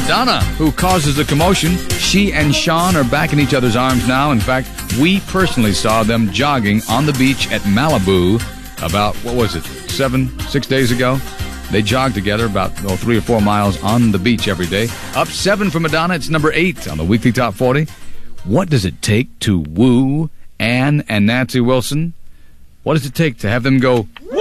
Madonna, who causes the commotion. She and Sean are back in each other's arms now. In fact, we personally saw them jogging on the beach at Malibu about, 6 days ago? They jog together about 3 or 4 miles on the beach every day. Up 7 for Madonna. It's number 8 on the Weekly Top 40. What does it take to woo Ann and Nancy Wilson? What does it take to have them go, woo?